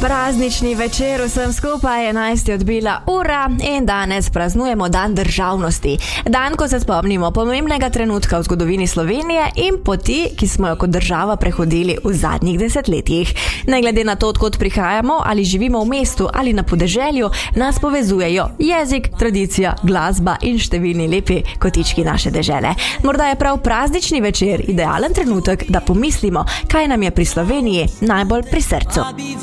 Praznični večer vsem skupaj, 11 je odbila ura in danes praznujemo Dan državnosti. Dan, ko se spomnimo pomembnega trenutka v zgodovini Slovenije in poti, ki smo jo kot država prehodili v zadnjih desetletjih. Ne glede na to, odkot prihajamo, ali živimo v mestu ali na podeželju, nas povezujejo jezik, tradicija, glasba in številni lepi kotički naše dežele. Morda je prav praznični večer idealen trenutek, da pomislimo, kaj nam je pri Sloveniji najbolj pri srcu.